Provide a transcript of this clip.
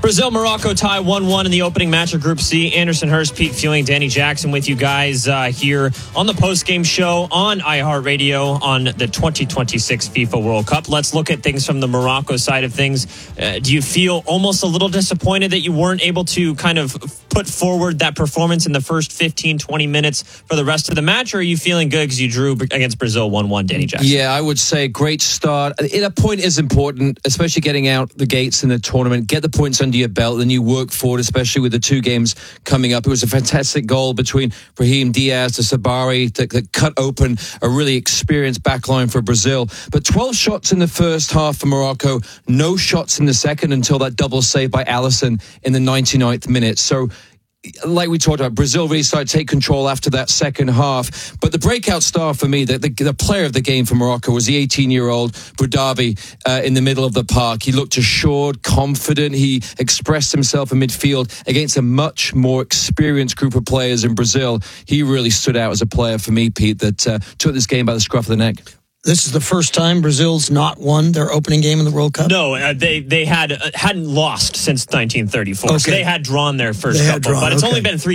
Brazil-Morocco tie 1-1 in the opening match of Group C. Anderson Hurst, Pete Fewing, Danny Jackson with you guys here on the post-game show on iHeartRadio on the 2026 FIFA World Cup. Let's look at things from the Morocco side of things. Do you feel almost a little disappointed that you weren't able to kind of put forward that performance in the first 15, 20 minutes for the rest of the match, or are you feeling good because you drew against Brazil 1-1, Danny Jackson? Yeah, I would say great start. A point is important, especially getting out the gates in the tournament. Get the points under your belt, then you work forward, especially with the two games coming up. It was a fantastic goal between Brahim Diaz to Sabari that cut open a really experienced backline for Brazil. But 12 shots in the first half for Morocco, no shots in the second until that double save by Alisson in the 99th minute. So, like we talked about, Brazil really started to take control after that second half. But the breakout star for me, the player of the game for Morocco was the 18-year-old Boudabi in the middle of the park. He looked assured, confident. He expressed himself in midfield against a much more experienced group of players in Brazil. He really stood out as a player for me, Pete, that took this game by the scruff of the neck. This is the first time Brazil's not won their opening game in the World Cup? No, they hadn't lost since 1934. Okay. So they had drawn their first couple. But it's only been 3